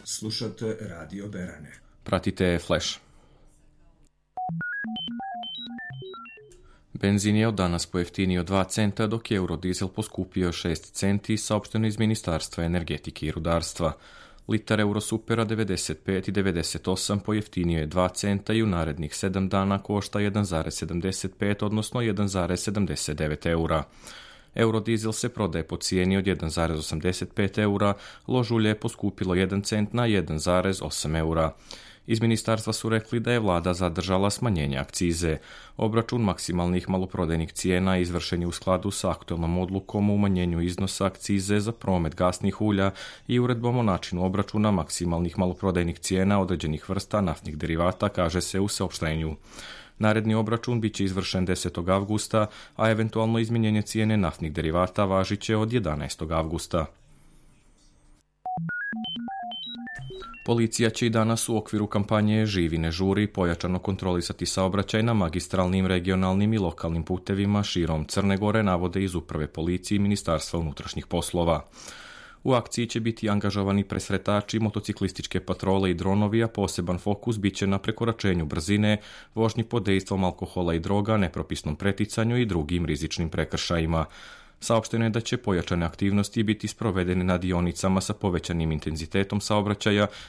Slušate Radio Berane. Pratite Flash. Benzin je od danas pojeftinio 2 centa, dok je Eurodizel poskupio 6 centi, saopšteno iz Ministarstva energetike i rudarstva. Litar Eurosupera 95 i 98 pojeftinio je 2 centa i u narednih 7 dana košta 1,75, odnosno 1,79 eura. Eurodizel se prodaje po cijeni od 1,85 eura, lož ulje je poskupilo 1 cent na 1,8 eura. Iz ministarstva su rekli da je vlada zadržala smanjenje akcize. Obračun maksimalnih maloprodajnih cijena izvršen je u skladu sa aktualnom odlukom o umanjenju iznosa akcize za promet gasnih ulja i uredbom o načinu obračuna maksimalnih maloprodajnih cijena određenih vrsta naftnih derivata, kaže se u saopštenju. Naredni obračun biće izvršen 10. avgusta, a eventualno izmjenjenje cijene naftnih derivata važit će od 11. avgusta. Policija će i danas u okviru kampanje Živi ne žuri pojačano kontrolisati saobraćaj na magistralnim, regionalnim i lokalnim putevima širom Crne Gore, navode iz Uprave policije i Ministarstva unutrašnjih poslova. U akciji će biti angažovani presretači, motociklističke patrole i dronovi, a poseban fokus biće na prekoračenju brzine, vožnji pod dejstvom alkohola i droga, nepropisnom preticanju i drugim rizičnim prekršajima. Saopšteno je da će pojačane aktivnosti biti sprovedene na dionicama sa povećanim intenzitetom saobraćaja